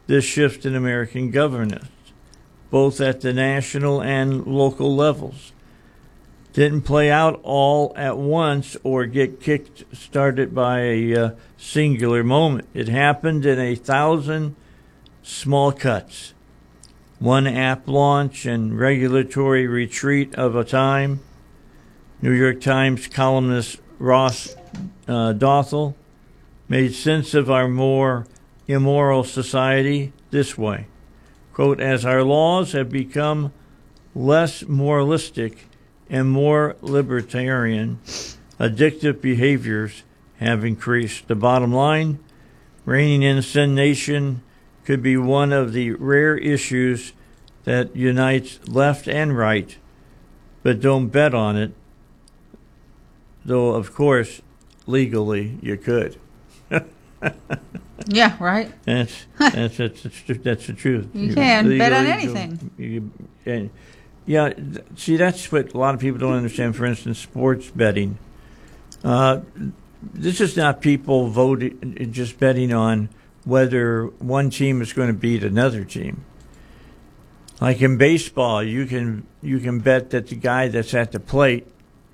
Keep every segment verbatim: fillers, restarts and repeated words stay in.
this shift in American governance, both at the national and local levels. Didn't play out all at once or get kicked started by a uh, singular moment. It happened in a thousand small cuts. One app launch and regulatory retreat of a time. New York Times columnist Ross uh, Dothel made sense of our more immoral society this way. Quote, as our laws have become less moralistic and more libertarian, addictive behaviors have increased. The bottom line, reining in Sin Nation could be one of the rare issues that unites left and right, but don't bet on it, though, of course, legally you could. Yeah, right. That's that's that's that's, that's the truth. You, you can legally, bet on anything. You, you, and, yeah, see, that's what a lot of people don't understand. For instance, sports betting. Uh, this is not people voting, just betting on whether one team is going to beat another team. Like in baseball, you can you can bet that the guy that's at the plate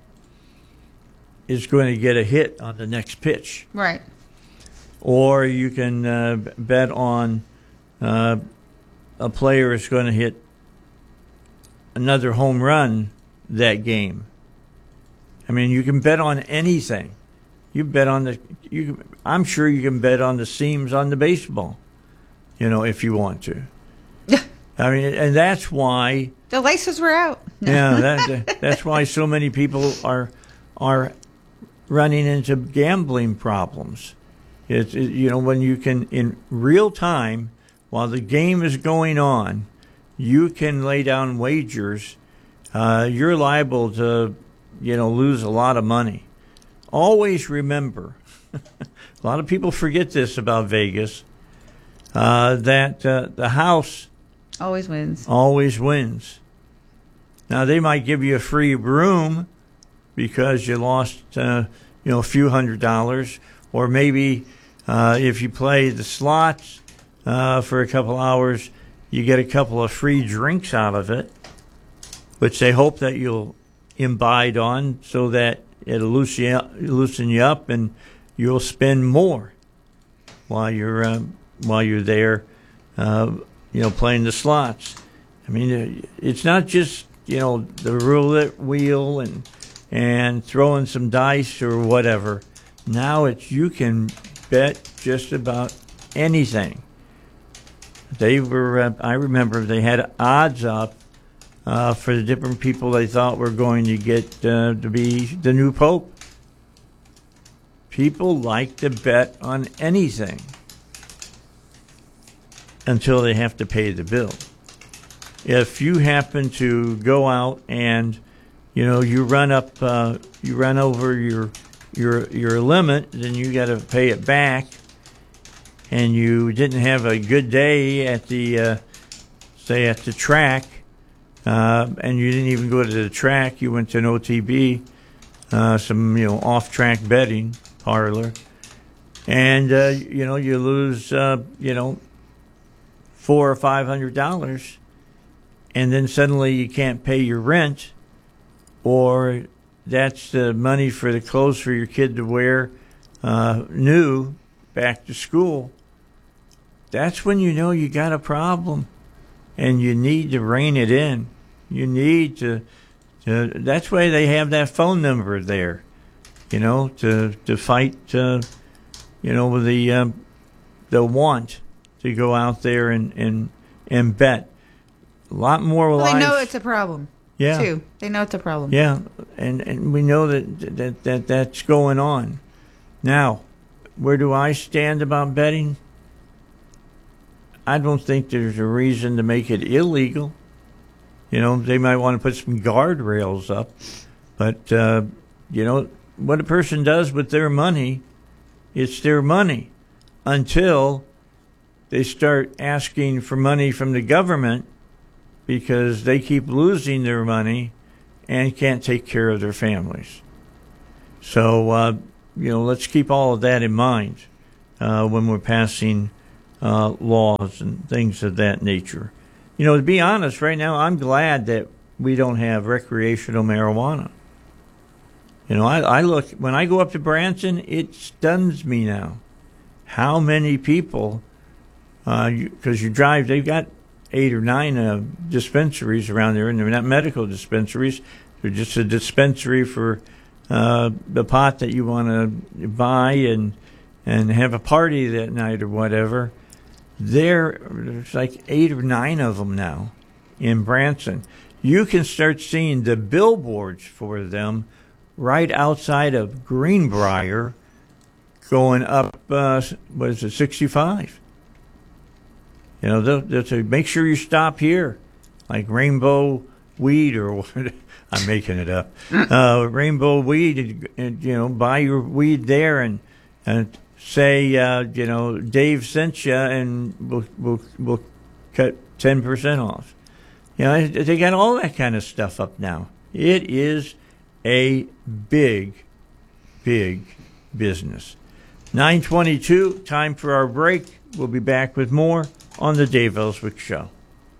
is going to get a hit on the next pitch. Right. Or you can uh, bet on uh, a player is going to hit another home run that game. I mean, you can bet on anything. You bet on the. You, I'm sure you can bet on the seams on the baseball. You know, if you want to. I mean, and that's why the laces were out. Yeah, that, that's why so many people are are running into gambling problems. It's it, you know, when you can in real time while the game is going on, you can lay down wagers. Uh, you're liable to, you know, lose a lot of money. Always remember, a lot of people forget this about Vegas, uh, that uh, the house always wins. Always wins. Now, they might give you a free room because you lost, uh, you know, a few hundred dollars, or maybe uh, if you play the slots uh, for a couple hours, you get a couple of free drinks out of it, which they hope that you'll imbibe on so that it'll loosen you up, loosen you up and you'll spend more while you're uh, while you're there, uh, you know, playing the slots. I mean, it's not just, you know, the roulette wheel and and throwing some dice or whatever. Now it's you can bet just about anything. They were, uh, I remember they had odds up uh, for the different people they thought were going to get uh, to be the new pope. People like to bet on anything until they have to pay the bill. If you happen to go out and, you know, you run up, uh, you run over your your your limit, then you got to pay it back. And you didn't have a good day at the, uh, say, at the track, uh, and you didn't even go to the track. You went to an O T B, uh, some, you know, off-track betting parlor, and uh, you know you lose, uh, you know, four or five hundred dollars, and then suddenly you can't pay your rent, or that's the money for the clothes for your kid to wear, uh, new, back to school. That's when you know you got a problem, and you need to rein it in. You need to, to that's why they have that phone number there, you know, to to fight, uh, you know, with the um, the want to go out there and and and bet. A lot more well, lives. They know it's a problem. Yeah, too. They know it's a problem. Yeah, and and we know that that that that's going on. Now, where do I stand about betting? I don't think there's a reason to make it illegal. You know, they might want to put some guardrails up. But, uh, you know, what a person does with their money, it's their money until they start asking for money from the government because they keep losing their money and can't take care of their families. So, uh, you know, let's keep all of that in mind uh, when we're passing uh, laws and things of that nature. You know, to be honest, right now, I'm glad that we don't have recreational marijuana. You know, I, I look, when I go up to Branson, it stuns me now how many people, because uh, you, you drive, they've got eight or nine uh, dispensaries around there, and they're not medical dispensaries. They're just a dispensary for uh, the pot that you want to buy and and have a party that night or whatever. There, there's like eight or nine of them now in Branson. You can start seeing the billboards for them right outside of Greenbrier going up, uh, what is it, sixty-five. You know, they'll, they'll say, make sure you stop here, like Rainbow Weed or what. I'm making it up. Uh, Rainbow Weed, and, you know, buy your weed there and, and say, uh, you know, Dave sent you and we'll, we'll, we'll cut ten percent off. You know, they got all that kind of stuff up now. It is a big, big business. nine twenty-two, time for our break. We'll be back with more on the Dave Ellswick Show.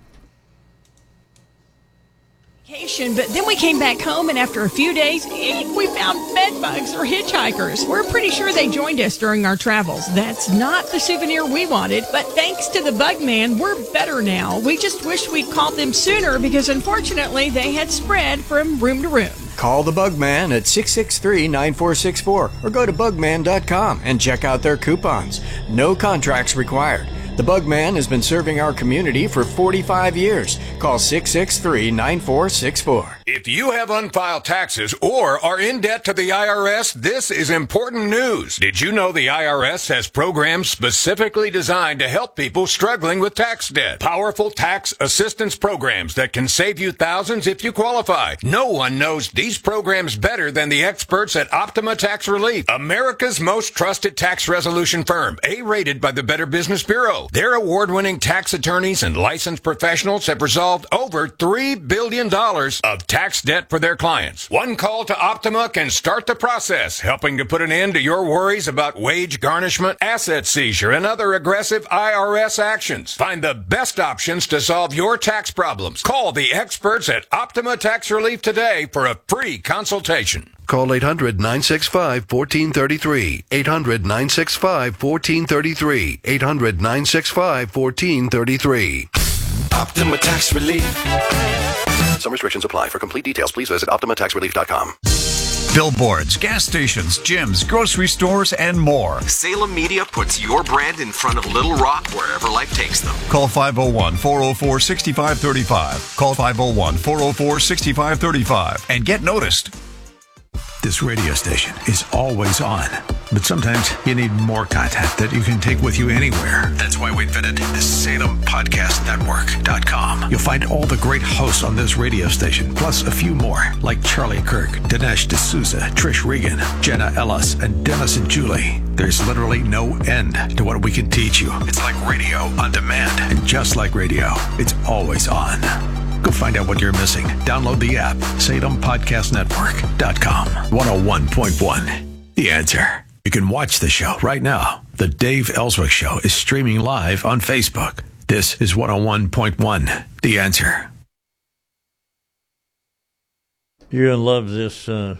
But then we came back home, and after a few days, we found bed bugs or hitchhikers. We're pretty sure they joined us during our travels. That's not the souvenir we wanted, but thanks to the Bug Man, we're better now. We just wish we'd called them sooner because, unfortunately, they had spread from room to room. Call the Bug Man at six six three, nine four six four or go to bugman dot com and check out their coupons. No contracts required. The Bug Man has been serving our community for forty-five years. Call six six three, nine four six four. If you have unfiled taxes or are in debt to the I R S, this is important news. Did you know the I R S has programs specifically designed to help people struggling with tax debt? Powerful tax assistance programs that can save you thousands if you qualify. No one knows these programs better than the experts at Optima Tax Relief, America's most trusted tax resolution firm, A-rated by the Better Business Bureau. Their award-winning tax attorneys and licensed professionals have resolved over three billion dollars of tax debt for their clients. One call to Optima can start the process, helping to put an end to your worries about wage garnishment, asset seizure, and other aggressive I R S actions. Find the best options to solve your tax problems. Call the experts at Optima Tax Relief today for a free consultation. Call eight hundred, nine six five, one four three three. eight hundred, nine six five, one four three three. eight hundred, nine six five, one four three three. Optima Tax Relief. Some restrictions apply. For complete details, please visit optima tax relief dot com. Billboards, gas stations, gyms, grocery stores, and more. Salem Media puts your brand in front of Little Rock wherever life takes them. Call five oh one, four oh four, six five three five. Call five oh one, four oh four, six five three five and get noticed. This radio station is always on, but sometimes you need more content that you can take with you anywhere. That's why we invented the Salem Podcast Network dot com. You'll find all the great hosts on this radio station, plus a few more, like Charlie Kirk, Dinesh D'Souza, Trish Regan, Jenna Ellis, and Dennis and Julie. There's literally no end to what we can teach you. It's like radio on demand, and just like radio, it's always on. Go find out what you're missing. Download the app, Salem Podcast Network dot com. one oh one point one, The Answer. You can watch the show right now. The Dave Ellswick Show is streaming live on Facebook. This is one oh one point one, The Answer. You're going to love this, uh,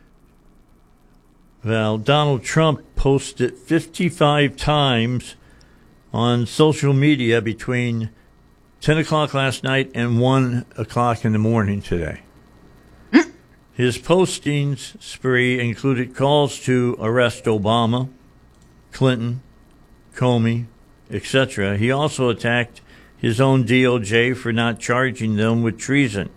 Val. Donald Trump posted fifty-five times on social media between ten o'clock last night and one o'clock in the morning today. His postings spree included calls to arrest Obama, Clinton, Comey, et cetera. He also attacked his own D O J for not charging them with treason.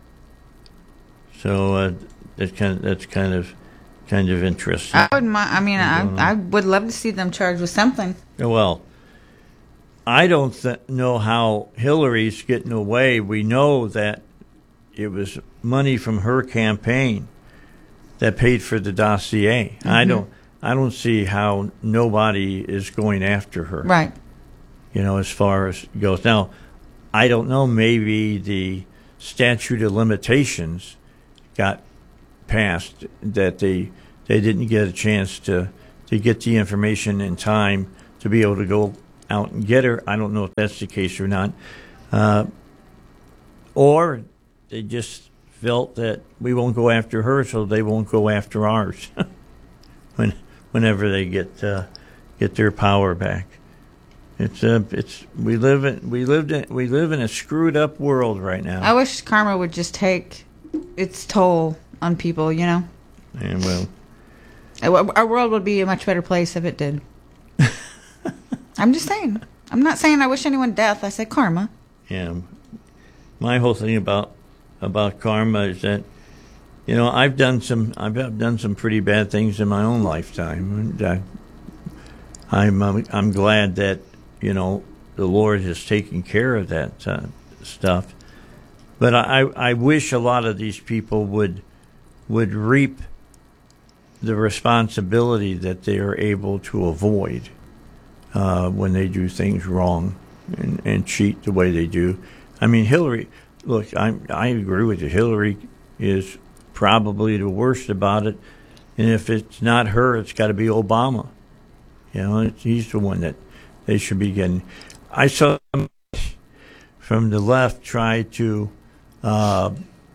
So uh, that's kind of, that's kind of kind of interesting. I would. I mean, I I would love to see them charged with something. Well, I don't th- know how Hillary's getting away. We know that it was money from her campaign that paid for the dossier. Mm-hmm. I don't I don't see how nobody is going after her. Right. You know, as far as it goes. Now, I don't know, maybe the statute of limitations got passed, that they they didn't get a chance to, to get the information in time to be able to go out and get her. I don't know if that's the case or not. Uh, or they just felt that we won't go after her, so they won't go after ours when whenever they get uh, get their power back. It's uh, it's we live in we lived in we live in a screwed up world right now. I wish karma would just take its toll on people, you know. And well, our world would be a much better place if it did. I'm just saying. I'm not saying I wish anyone death. I said karma. Yeah, my whole thing about about karma is that, you know, I've done some I've done some pretty bad things in my own lifetime. And I, I'm um, I'm glad that, you know, the Lord has taken care of that uh, stuff. But I I wish a lot of these people would would reap the responsibility that they are able to avoid uh, when they do things wrong and, and cheat the way they do. I mean, Hillary, look, I I agree with you. Hillary is probably the worst about it. And if it's not her, it's got to be Obama. You know, it's, he's the one that they should be getting. I saw from the left try to uh,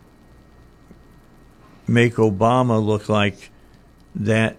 make Obama look like that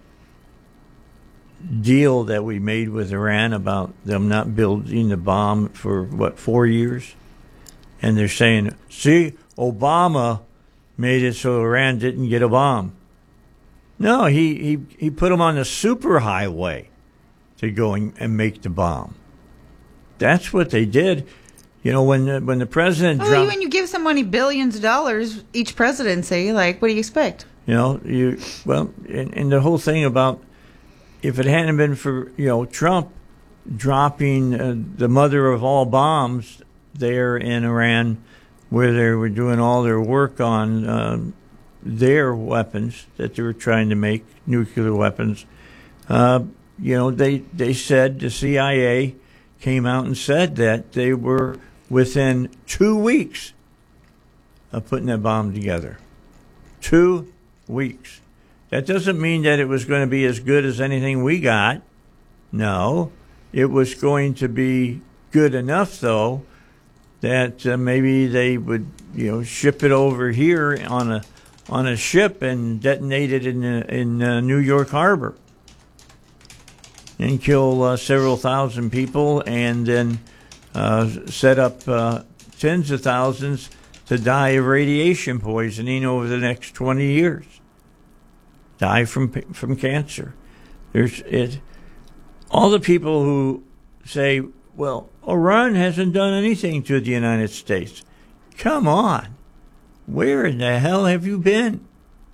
deal that we made with Iran about them not building the bomb for, what, four years? And they're saying, see, Obama made it so Iran didn't get a bomb. No, he, he, he put them on the superhighway to go and, and make the bomb. That's what they did. You know, when the, when the president... Oh, dropped, when you give somebody billions of dollars each presidency, like, what do you expect? You know, you well, and, and the whole thing about if it hadn't been for, you know, Trump dropping uh, the mother of all bombs there in Iran, where they were doing all their work on uh, their weapons that they were trying to make, nuclear weapons, uh, you know, they, they said, the C I A came out and said that they were within two weeks of putting that bomb together. Two weeks. That doesn't mean that it was going to be as good as anything we got. No. It was going to be good enough, though, that uh, maybe they would, you know, ship it over here on a on a ship and detonate it in uh, in uh, New York Harbor and kill uh, several thousand people, and then uh, set up uh, tens of thousands to die of radiation poisoning over the next twenty years. Die from from cancer. There's it. All the people who say, well, Iran hasn't done anything to the United States. Come on. Where in the hell have you been?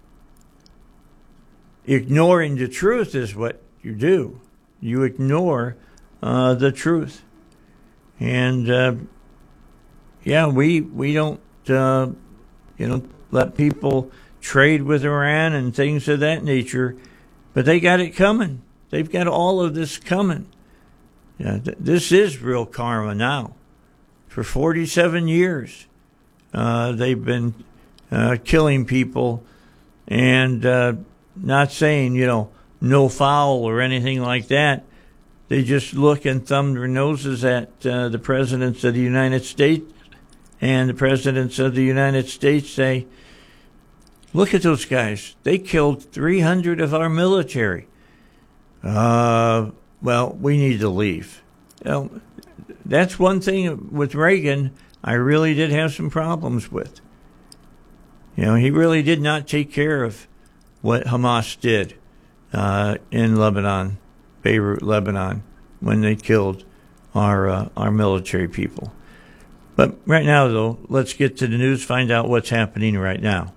Ignoring the truth is what you do. You ignore uh, the truth. And, uh, yeah, we we don't, uh, you know, let people trade with Iran and things of that nature, but they got it coming. They've got all of this coming. Yeah, th- this is real karma now. For forty-seven years, uh, they've been uh, killing people and uh, not saying, you know, no foul or anything like that. They just look and thumb their noses at uh, the presidents of the United States, and the presidents of the United States say, look at those guys. They killed three hundred of our military. Uh, well, we need to leave. You know, that's one thing with Reagan I really did have some problems with. You know, he really did not take care of what Hamas did uh, in Lebanon, Beirut, Lebanon, when they killed our uh, our military people. But right now, though, let's get to the news, find out what's happening right now.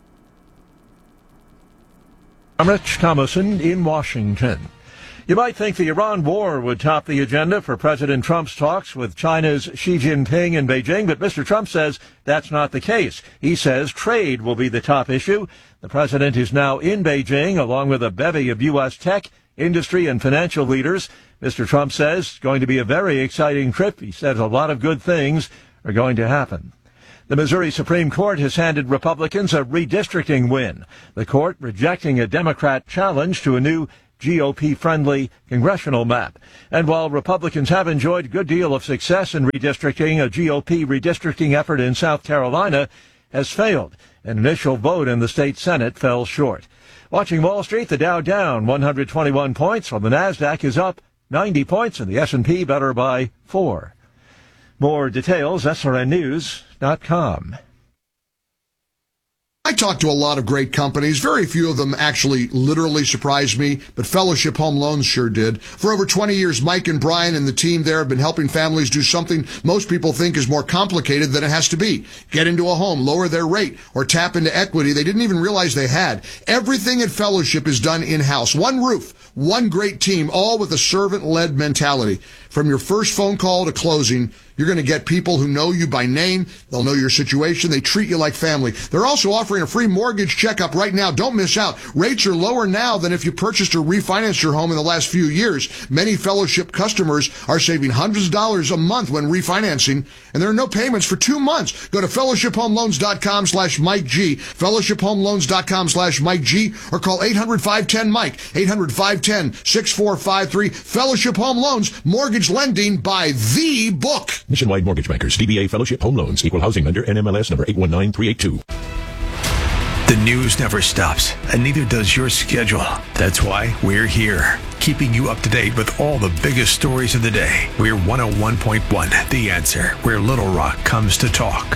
I'm Rich Thomason in Washington. You might think the Iran war would top the agenda for President Trump's talks with China's Xi Jinping in Beijing, but Mister Trump says that's not the case. He says trade will be the top issue. The president is now in Beijing along with a bevy of U S tech, industry, and financial leaders. Mister Trump says it's going to be a very exciting trip. He says a lot of good things are going to happen. The Missouri Supreme Court has handed Republicans a redistricting win. The court rejecting a Democrat challenge to a new G O P-friendly congressional map. And while Republicans have enjoyed a good deal of success in redistricting, a G O P redistricting effort in South Carolina has failed. An initial vote in the state Senate fell short. Watching Wall Street, the Dow down one hundred twenty-one points, while the NASDAQ is up ninety points, and the S and P better by four. More details, S R N news dot com. I talk to a lot of great companies. Very few of them actually literally surprised me, but Fellowship Home Loans sure did. For over twenty years, Mike and Brian and the team there have been helping families do something most people think is more complicated than it has to be. Get into a home, lower their rate, or tap into equity they didn't even realize they had. Everything at Fellowship is done in-house. One roof, one great team, all with a servant-led mentality. From your first phone call to closing, you're going to get people who know you by name. They'll know your situation. They treat you like family. They're also offering a free mortgage checkup right now. Don't miss out. Rates are lower now than if you purchased or refinanced your home in the last few years. Many Fellowship customers are saving hundreds of dollars a month when refinancing, and there are no payments for two months. Go to fellowship home loans dot com slash Mike G, fellowship home loans dot com slash Mike G, or call eight hundred, five one zero, Mike, eight hundred, five one zero, six four five three. Fellowship Home Loans, mortgage lending by the book. Nationwide Mortgage Bankers, D B A Fellowship Home Loans, Equal Housing Lender, N M L S number eight one nine three eight two. The news never stops, and neither does your schedule. That's why we're here, keeping you up to date with all the biggest stories of the day. We're one oh one point one, The Answer, where Little Rock comes to talk.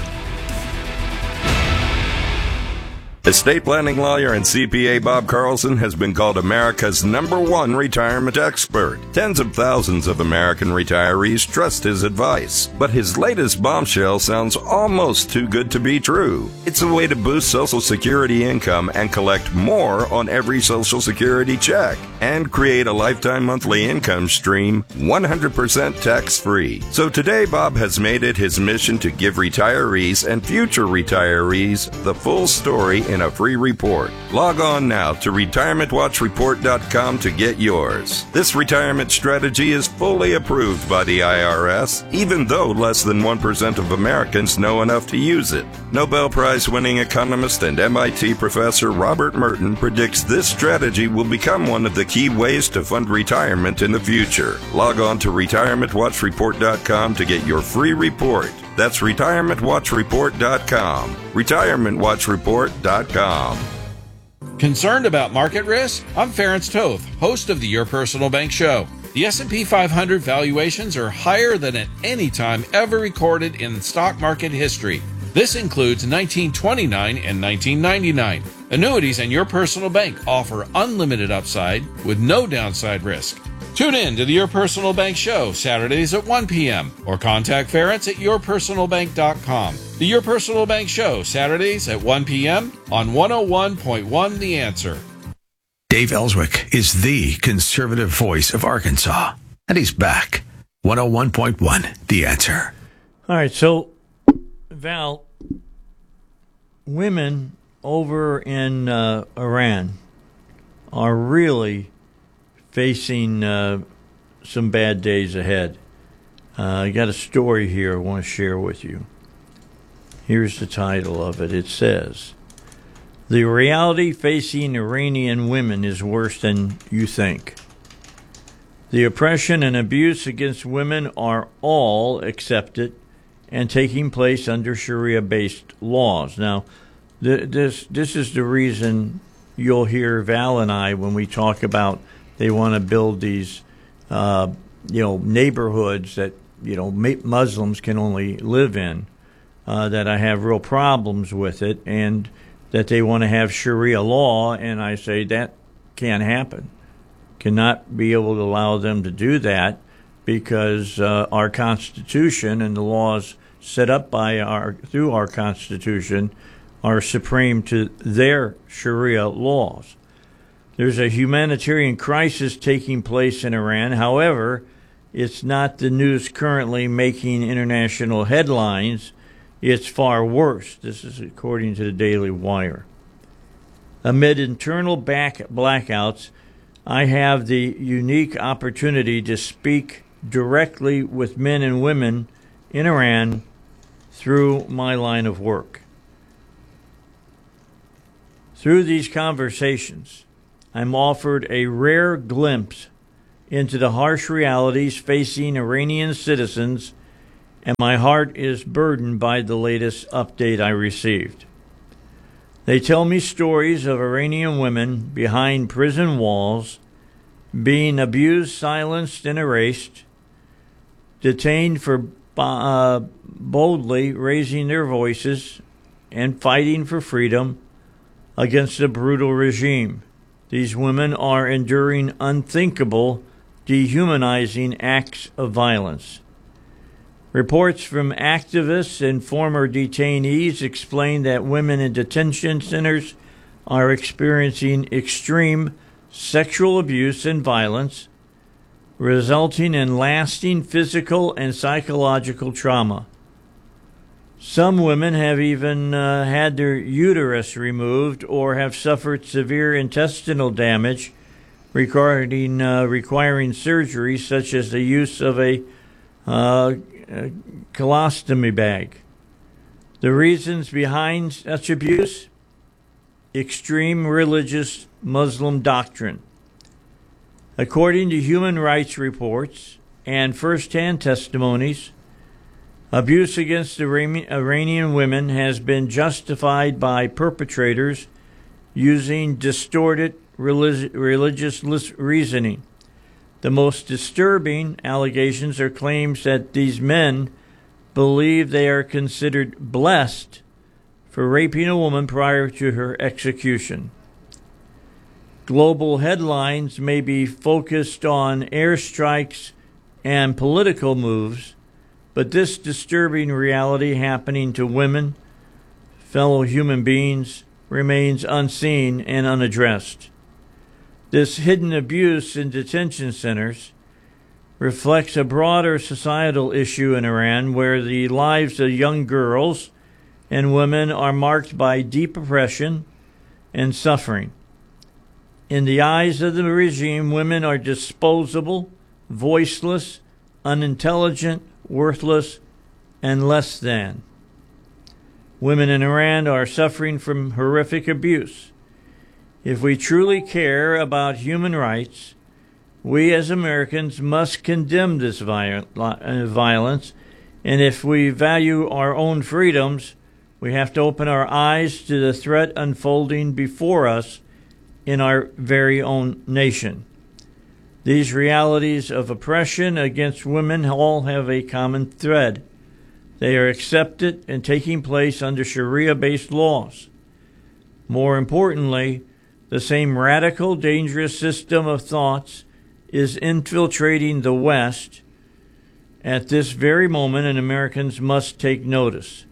Estate planning lawyer and C P A Bob Carlson has been called America's number one retirement expert. Tens of thousands of American retirees trust his advice. But his latest bombshell sounds almost too good to be true. It's a way to boost Social Security income and collect more on every Social Security check and create a lifetime monthly income stream one hundred percent tax-free. So today, Bob has made it his mission to give retirees and future retirees the full story in a free report. Log on now to retirement watch report dot com to get yours. This retirement strategy is fully approved by the I R S, even though less than one percent of Americans know enough to use it. Nobel Prize-winning economist and M I T professor Robert Merton predicts this strategy will become one of the key ways to fund retirement in the future. Log on to retirement watch report dot com to get your free report. That's retirement watch report dot com. retirement watch report dot com. Concerned about market risk? I'm Ference Toth, host of the Your Personal Bank Show. The S and P five hundred valuations are higher than at any time ever recorded in stock market history. This includes nineteen twenty-nine and nineteen ninety-nine. Annuities and Your Personal Bank offer unlimited upside with no downside risk. Tune in to the Your Personal Bank Show Saturdays at one p.m. or contact Ference at your personal bank dot com. The Your Personal Bank Show Saturdays at one p.m. on one oh one point one The Answer. Dave Ellswick is the conservative voice of Arkansas, and he's back. one oh one point one The Answer. All right, so, Val, women over in uh, Iran are really facing uh, some bad days ahead. Uh, I got a story here I want to share with you. Here's the title of it. It says, "The reality facing Iranian women is worse than you think. The oppression and abuse against women are all accepted and taking place under Sharia-based laws." Now, th- this this is the reason you'll hear Val and I when we talk about they want to build these, uh, you know, neighborhoods that, you know, Muslims can only live in, uh, that I have real problems with it, and that they want to have Sharia law, and I say that can't happen. Cannot be able to allow them to do that because uh, our Constitution and the laws set up by our through our Constitution are supreme to their Sharia laws. There's a humanitarian crisis taking place in Iran. However, it's not the news currently making international headlines. It's far worse. This is according to the Daily Wire. Amid internal back blackouts, I have the unique opportunity to speak directly with men and women in Iran through my line of work. Through these conversations, I'm offered a rare glimpse into the harsh realities facing Iranian citizens, and my heart is burdened by the latest update I received. They tell me stories of Iranian women behind prison walls being abused, silenced, and erased, detained for uh, boldly raising their voices and fighting for freedom against a brutal regime. These women are enduring unthinkable, dehumanizing acts of violence. Reports from activists and former detainees explain that women in detention centers are experiencing extreme sexual abuse and violence, resulting in lasting physical and psychological trauma. Some women have even uh, had their uterus removed or have suffered severe intestinal damage, regarding, uh, requiring surgery such as the use of a uh, A colostomy bag. The reasons behind such abuse? Extreme religious Muslim doctrine. According to human rights reports and first-hand testimonies, abuse against Iranian women has been justified by perpetrators using distorted relig- religious reasoning. The most disturbing allegations are claims that these men believe they are considered blessed for raping a woman prior to her execution. Global headlines may be focused on airstrikes and political moves, but this disturbing reality happening to women, fellow human beings, remains unseen and unaddressed. This hidden abuse in detention centers reflects a broader societal issue in Iran where the lives of young girls and women are marked by deep oppression and suffering. In the eyes of the regime, women are disposable, voiceless, unintelligent, worthless, and less than. Women in Iran are suffering from horrific abuse. If we truly care about human rights, we as Americans must condemn this violence, and if we value our own freedoms, we have to open our eyes to the threat unfolding before us in our very own nation. These realities of oppression against women all have a common thread. They are accepted and taking place under Sharia-based laws. More importantly, the same radical, dangerous system of thoughts is infiltrating the West at this very moment, and Americans must take notice.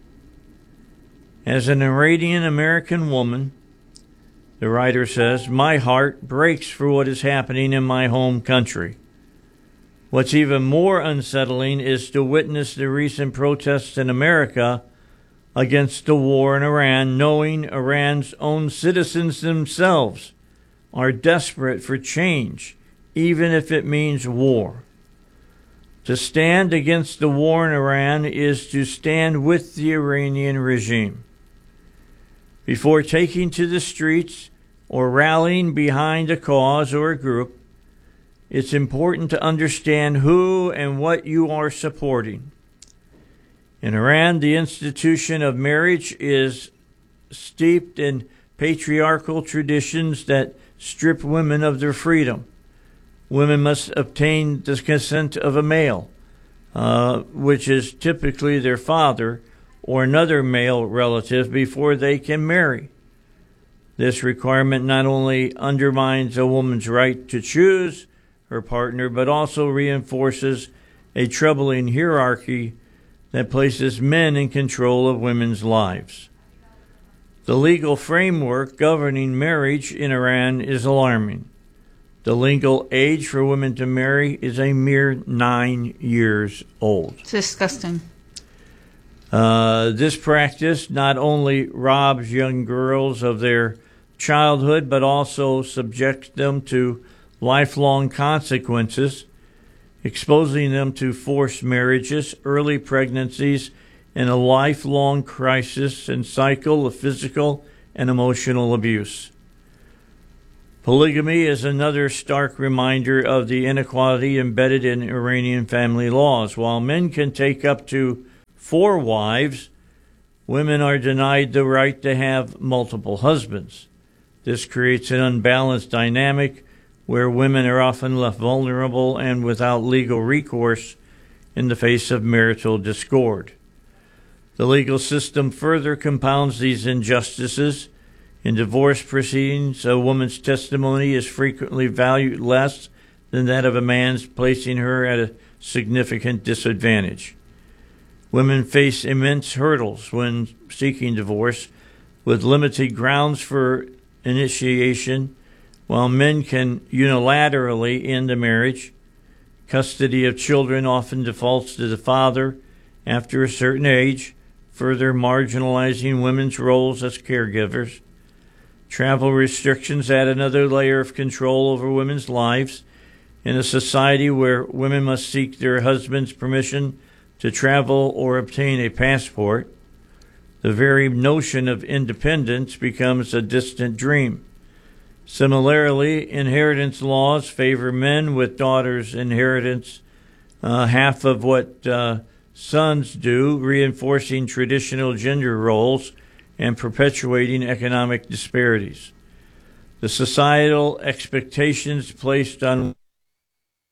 As an Iranian-American woman, the writer says, my heart breaks for what is happening in my home country. What's even more unsettling is to witness the recent protests in America against the war in Iran, knowing Iran's own citizens themselves are desperate for change, even if it means war. To stand against the war in Iran is to stand with the Iranian regime. Before taking to the streets or rallying behind a cause or a group, it's important to understand who and what you are supporting. In Iran, the institution of marriage is steeped in patriarchal traditions that strip women of their freedom. Women must obtain the consent of a male, uh, which is typically their father or another male relative, before they can marry. This requirement not only undermines a woman's right to choose her partner, but also reinforces a troubling hierarchy that places men in control of women's lives. The legal framework governing marriage in Iran is alarming. The legal age for women to marry is a mere nine years old. It's disgusting. Uh, this practice not only robs young girls of their childhood, but also subjects them to lifelong consequences, exposing them to forced marriages, early pregnancies, and a lifelong crisis and cycle of physical and emotional abuse. Polygamy is another stark reminder of the inequality embedded in Iranian family laws. While men can take up to four wives, women are denied the right to have multiple husbands. This creates an unbalanced dynamic where women are often left vulnerable and without legal recourse in the face of marital discord. The legal system further compounds these injustices. In divorce proceedings, a woman's testimony is frequently valued less than that of a man's, placing her at a significant disadvantage. Women face immense hurdles when seeking divorce, with limited grounds for initiation, while men can unilaterally end a marriage. Custody of children often defaults to the father after a certain age, further marginalizing women's roles as caregivers. Travel restrictions add another layer of control over women's lives. In a society where women must seek their husband's permission to travel or obtain a passport, the very notion of independence becomes a distant dream. Similarly, inheritance laws favor men with daughters' inheritance uh, half of what uh, sons do, reinforcing traditional gender roles and perpetuating economic disparities. The societal expectations placed on